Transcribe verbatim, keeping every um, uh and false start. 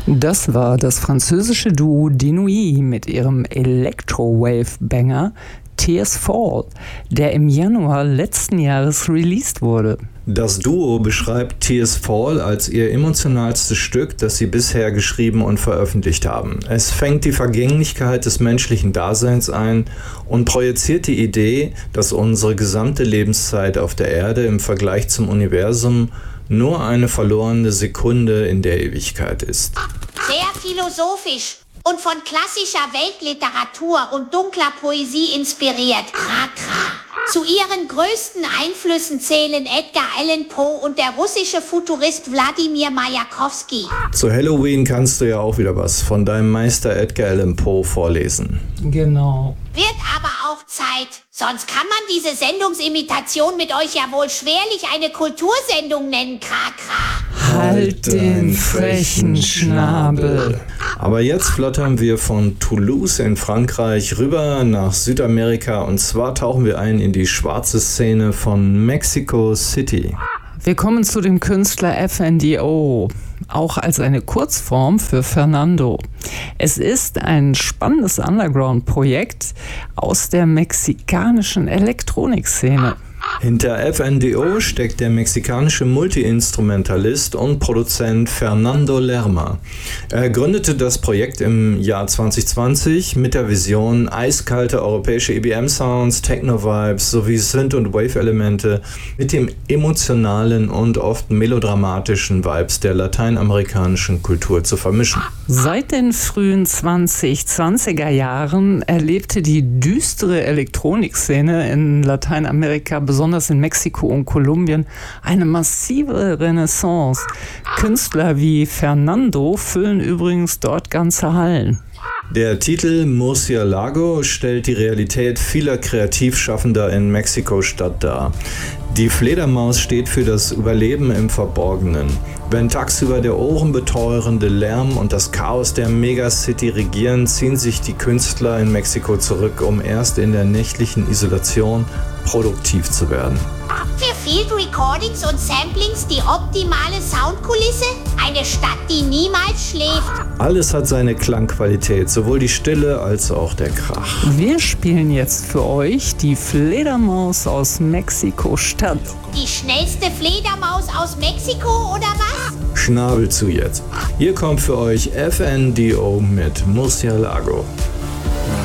Das war das französische Duo Denouille mit ihrem Electro-Wave-Banger Tears Fall, der im Januar letzten Jahres released wurde. Das Duo beschreibt Tears Fall als ihr emotionalstes Stück, das sie bisher geschrieben und veröffentlicht haben. Es fängt die Vergänglichkeit des menschlichen Daseins ein und projiziert die Idee, dass unsere gesamte Lebenszeit auf der Erde im Vergleich zum Universum nur eine verlorene Sekunde in der Ewigkeit ist. Sehr philosophisch und von klassischer Weltliteratur und dunkler Poesie inspiriert. Kra, kra. Zu ihren größten Einflüssen zählen Edgar Allan Poe und der russische Futurist Wladimir Majakowski. Zu Halloween kannst du ja auch wieder was von deinem Meister Edgar Allan Poe vorlesen. Genau. Wird aber auch Zeit. Sonst kann man diese Sendungsimitation mit euch ja wohl schwerlich eine Kultursendung nennen, Kra, kra. Halt den frechen Schnabel. Aber jetzt flattern wir von Toulouse in Frankreich rüber nach Südamerika und zwar tauchen wir ein in die schwarze Szene von Mexico City. Wir kommen zu dem Künstler F N D O, auch als eine Kurzform für Fernando. Es ist ein spannendes Underground-Projekt aus der mexikanischen Elektronikszene. Hinter F N D O steckt der mexikanische Multi-Instrumentalist und Produzent Fernando Lerma. Er gründete das Projekt im Jahr zwanzig zwanzig mit der Vision, eiskalte europäische E B M-Sounds, Techno-Vibes sowie Synth- und Wave-Elemente mit dem emotionalen und oft melodramatischen Vibes der lateinamerikanischen Kultur zu vermischen. Seit den frühen zwanzig-zwanziger Jahren erlebte die düstere Elektronikszene in Lateinamerika, besonders in Mexiko und Kolumbien, eine massive Renaissance. Künstler wie Fernando füllen übrigens dort ganze Hallen. Der Titel Murciélago stellt die Realität vieler Kreativschaffender in Mexiko-Stadt dar. Die Fledermaus steht für das Überleben im Verborgenen. Wenn tagsüber der ohrenbeteuerende Lärm und das Chaos der Megacity regieren, ziehen sich die Künstler in Mexiko zurück, um erst in der nächtlichen Isolation produktiv zu werden. Für Field Recordings und Samplings die optimale Soundkulisse? Eine Stadt, die niemals schläft. Alles hat seine Klangqualität, sowohl die Stille als auch der Krach. Wir spielen jetzt für euch die Fledermaus aus Mexiko-Stadt. Die schnellste Fledermaus aus Mexiko oder was? Schnabel zu jetzt. Hier kommt für euch F N D O mit Murciélago.